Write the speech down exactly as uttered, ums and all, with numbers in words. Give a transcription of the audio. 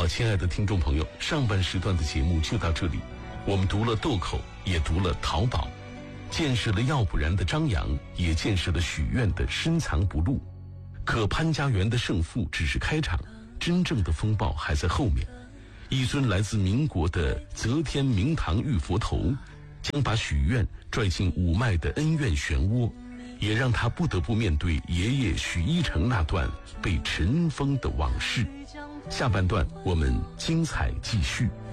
好，亲爱的听众朋友，上半时段的节目就到这里。我们读了豆蔻，也读了淘宝，见识了要不然的张扬，也见识了许愿的深藏不露。可潘家园的胜负只是开场，真正的风暴还在后面。一尊来自民国的则天明堂玉佛头，将把许愿拽进五脉的恩怨漩涡，也让他不得不面对爷爷许一成那段被尘封的往事。下半段我们精彩继续。